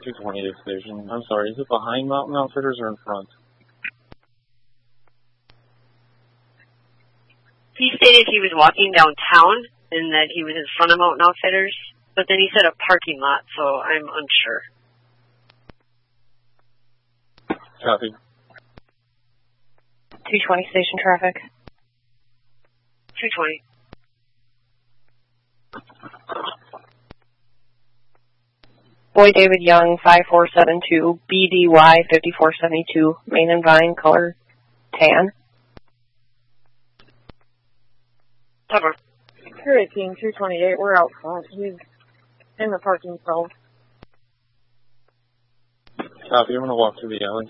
228 station. I'm sorry, is it behind Mountain Outfitters or in front? He stated he was walking downtown and that he was in front of Mountain Outfitters, but then he said a parking lot, so I'm unsure. Copy. 220 station traffic. 220. Boy David Young, 5472, BDY 5472, Main and Vine, color tan. Cover. You're 18, 228, we're out front. He's in the parking cell. Copy, I'm going to walk through the alley.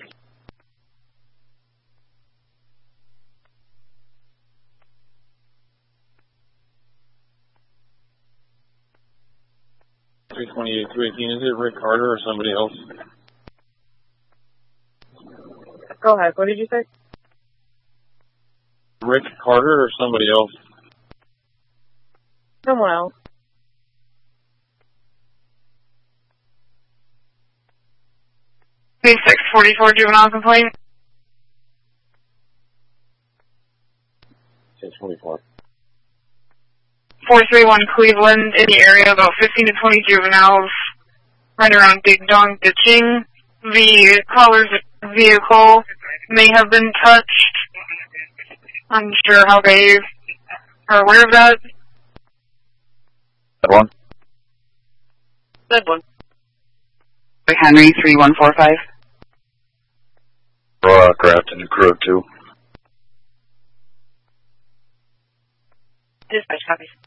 .328, 218, is it Rick Carter or somebody else? Go ahead, what did you say? Rick Carter or somebody else? Someone else. B644 juvenile complaint. 644. 431 Cleveland, in the area, about 15 to 20 juveniles, right around Big Dong ditching. The caller's vehicle may have been touched. I'm sure how they are aware of that. That one? Good one. Henry, 3145. Grafton and crew 2. Dispatch copies.